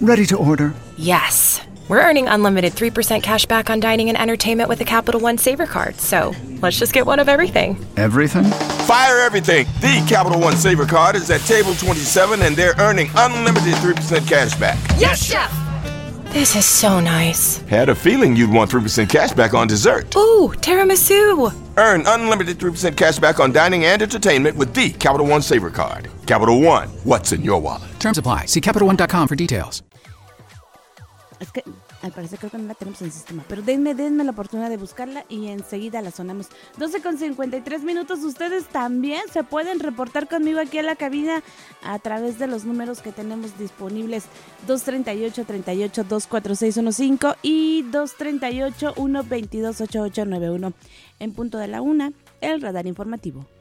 Ready to order. Yes. We're earning unlimited 3% cash back on dining and entertainment with the Capital One Savor Card, so let's just get one of everything. Everything? Fire everything! The Capital One Savor Card is at table 27 and they're earning unlimited 3% cash back. Yes, Chef! This is so nice. Had a feeling you'd want 3% cash back on dessert. Ooh, tiramisu! Earn unlimited 3% cash back on dining and entertainment with the Capital One Savor Card. Capital One, what's in your wallet? Terms apply. See CapitalOne.com for details. Es que al parecer creo que no la tenemos en sistema, pero denme la oportunidad de buscarla y enseguida la sonamos. 12:53. Ustedes también se pueden reportar conmigo aquí a la cabina a través de los números que tenemos disponibles: 238-38-24615 y 238-122-8891. En punto de la 1, el radar informativo.